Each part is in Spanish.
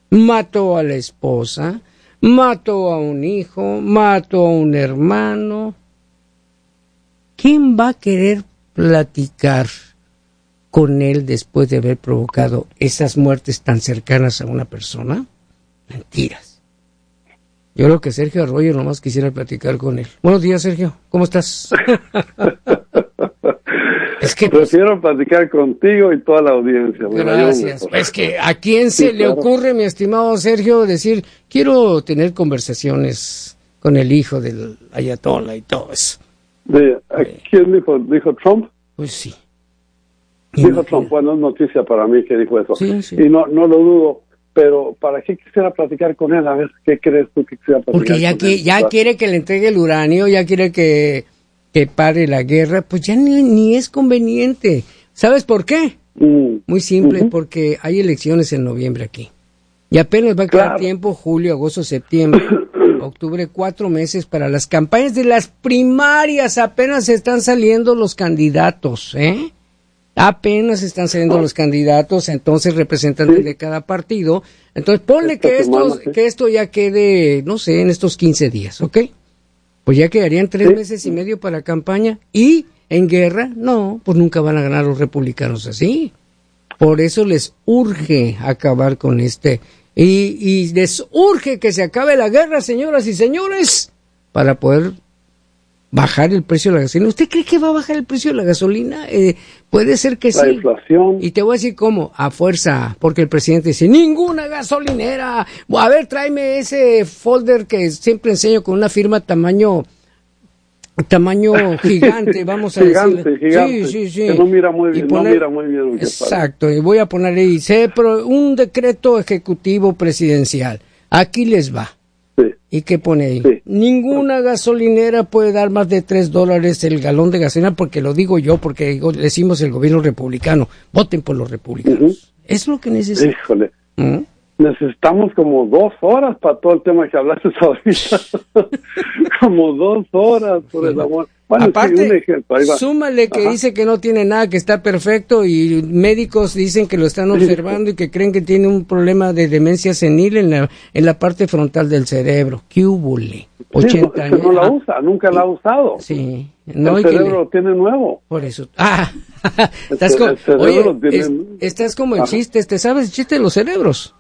mató a la esposa, mató a un hijo, mató a un hermano. ¿Quién va a querer platicar con él después de haber provocado esas muertes tan cercanas a una persona? Mentiras. Yo creo que Sergio Arroyo nomás quisiera platicar con él. Buenos días, Sergio. ¿Cómo estás? Es que prefiero platicar contigo y toda la audiencia. Gracias. Es que ¿a quién se le ocurre, mi estimado Sergio, decir quiero tener conversaciones con el hijo del ayatollah y todo eso? ¿Quién dijo Trump? Pues sí. Dijo Trump, bueno, es noticia para mí que dijo eso. Sí, sí. Y no lo dudo, pero ¿para qué quisiera platicar con él? A ver, ¿qué crees tú que quisiera platicar Porque ya quiere que le entregue el uranio, ya quiere que pare la guerra, pues ya ni es conveniente. ¿Sabes por qué? Muy simple, porque hay elecciones en noviembre aquí. Y apenas va a quedar tiempo, julio, agosto, septiembre, octubre, 4 meses para las campañas de las primarias. Apenas están saliendo los candidatos, ¿eh? Apenas están saliendo los candidatos, entonces representantes de cada partido. Entonces ponle que esto ya quede, no sé, en estos 15 días, ¿ok? Pues ya quedarían 3 meses y medio para campaña. Y en guerra, no, pues nunca van a ganar los republicanos así. Por eso les urge acabar con y les urge que se acabe la guerra, señoras y señores, para poder bajar el precio de la gasolina. ¿Usted cree que va a bajar el precio de la gasolina? Puede ser que sí. La inflación. Y te voy a decir cómo, a fuerza, porque el presidente dice, ninguna gasolinera. A ver, tráeme ese folder que siempre enseño con una firma tamaño gigante, vamos a decirle. Gigante. Sí. Que no mira muy bien. Exacto, y voy a poner ahí, un decreto ejecutivo presidencial. Aquí les va. Sí. ¿Y qué pone ahí? Sí. Ninguna gasolinera puede dar más de $3 el galón de gasolina, porque lo digo yo, porque decimos el gobierno republicano. Voten por los republicanos. Es lo que necesitan. Híjole. Necesitamos como 2 horas para todo el tema que hablaste ahorita. Como 2 horas, por el amor. Bueno, aparte, sí, un ejemplo, ahí va. Súmale que dice que no tiene nada, que está perfecto, y médicos dicen que lo están observando y que creen que tiene un problema de demencia senil en la parte frontal del cerebro. ¿Qué hubole? 80 años. No la usa, nunca la ha usado. Sí. No, el cerebro lo tiene nuevo. Por eso. Estás como el chiste, ¿te sabes el chiste de los cerebros?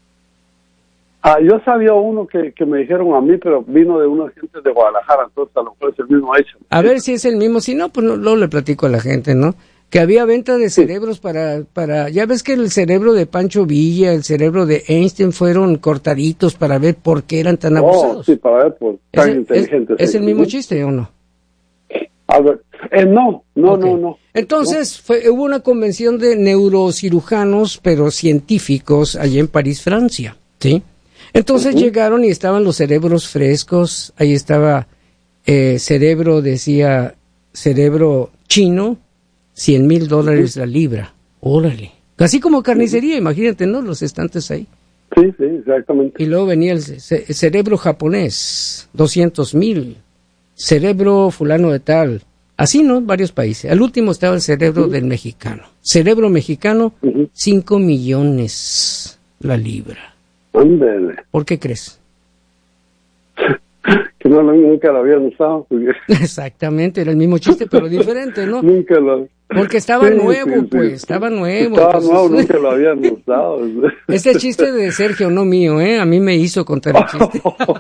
Yo sabía uno que me dijeron a mí, pero vino de unos agentes de Guadalajara, entonces a lo mejor es el mismo hecho. A ver si es el mismo, si no, pues luego le platico a la gente, ¿no? Que había venta de cerebros para, ya ves que el cerebro de Pancho Villa, el cerebro de Einstein fueron cortaditos para ver por qué eran tan abusados. Sí, para ver por tan inteligentes. ¿Es el mismo chiste o no? A ver, no. Entonces hubo una convención de neurocirujanos, pero científicos, allá en París, Francia, ¿sí? Entonces llegaron y estaban los cerebros frescos, ahí estaba cerebro chino, $100,000 la libra. Órale. Casi como carnicería, imagínate, ¿no? Los estantes ahí. Sí, exactamente. Y luego venía el cerebro japonés, 200,000. Cerebro fulano de tal. Así, ¿no? Varios países. Al último estaba el cerebro del mexicano. Cerebro mexicano, 5 millones la libra. Ándale. ¿Por qué crees? Que nunca lo habían usado. Exactamente, era el mismo chiste, pero diferente, ¿no? Nunca lo... Porque estaba nuevo, pues, estaba nuevo. Estaba nuevo, nunca lo habían usado. Este chiste de Sergio, no mío, ¿eh? A mí me hizo contar el chiste.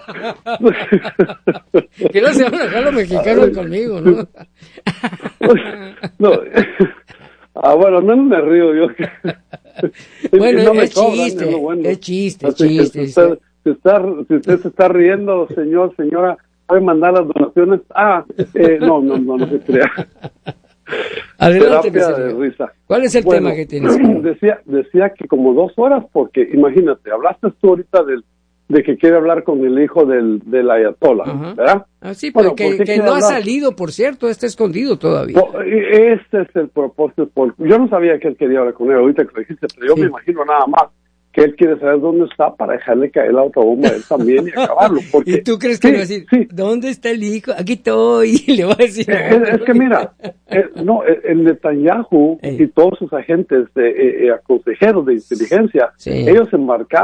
Que no se van a dejar los mexicanos conmigo, ¿no? No. Bueno, al menos me río yo. Bueno, no es chiste, bueno. Es chiste. Si usted se está riendo, señora, ¿puede mandar las donaciones? No se crea. Adelante, terapia de risa. ¿Cuál es el tema que tienes? Decía que como 2 horas, porque imagínate, hablaste tú ahorita de que quiere hablar con el hijo del ayatollah, ¿verdad? Sí, pero que no ha salido, por cierto, está escondido todavía. Este es el propósito. Yo no sabía que él quería hablar con él ahorita que lo dijiste, pero yo me imagino nada más que él quiere saber dónde está para dejarle caer la otra bomba a él también y acabarlo. Porque, ¿y tú crees que le va a decir, ¿dónde está el hijo? Aquí estoy, y le va a decir... Es que mira, el Netanyahu y todos sus agentes consejeros de inteligencia, ellos embarcaron